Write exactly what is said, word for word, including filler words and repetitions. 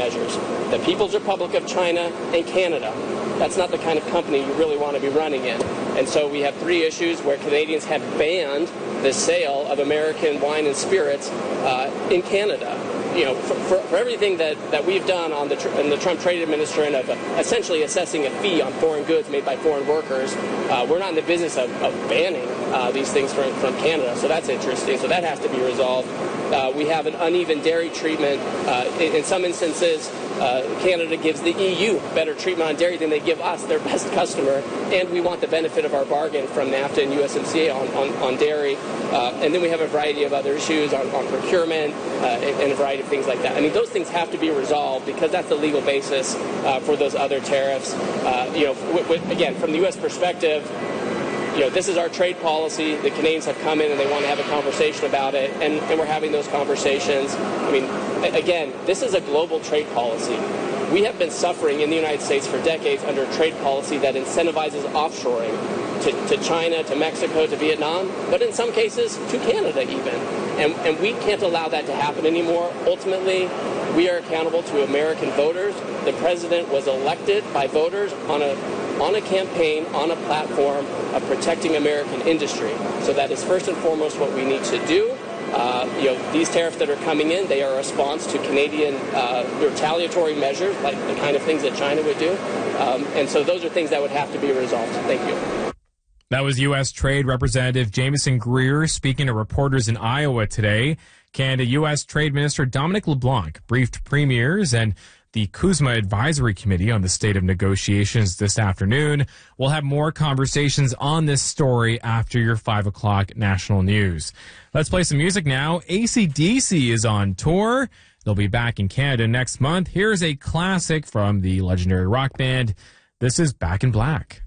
measures. The People's Republic of China and Canada, that's not the kind of company you really want to be running in. And so we have three issues where Canadians have banned the sale of American wine and spirits uh, in Canada. You know, for, for, for everything that, that we've done on the, in the Trump trade administration of uh, essentially assessing a fee on foreign goods made by foreign workers, uh, we're not in the business of, of banning uh, these things from, from Canada. So that's interesting. So that has to be resolved. Uh, we have an uneven dairy treatment. Uh, in, in some instances, uh, Canada gives the E U better treatment on dairy than they give us, their best customer, and we want the benefit of our bargain from NAFTA and U S M C A on, on, on dairy. Uh, and then we have a variety of other issues on, on procurement uh, and, and a variety of things like that. I mean, those things have to be resolved because that's the legal basis uh, for those other tariffs. Uh, you know, w- w- again, from the U S perspective, you know, this is our trade policy. The Canadians have come in and they want to have a conversation about it, and, and we're having those conversations. I mean, again, this is a global trade policy. We have been suffering in the United States for decades under a trade policy that incentivizes offshoring to, to China, to Mexico, to Vietnam, but in some cases to Canada even. And, and we can't allow that to happen anymore. Ultimately, we are accountable to American voters. The president was elected by voters on a on a campaign, on a platform of protecting American industry. So that is first and foremost what we need to do. Uh, you know, these tariffs that are coming in, they are a response to Canadian uh, retaliatory measures, like the kind of things that China would do. Um, and so those are things that would have to be resolved. Thank you. That was U S. Trade Representative Jameson Greer speaking to reporters in Iowa today. Canada U S. Trade Minister Dominic LeBlanc briefed premiers and the CUSMA Advisory Committee on the state of negotiations this afternoon. We'll have more conversations on this story after your five o'clock national news. Let's play some music now. A C D C is on tour. They'll be back in Canada next month. Here's a classic from the legendary rock band. This is Back in Black.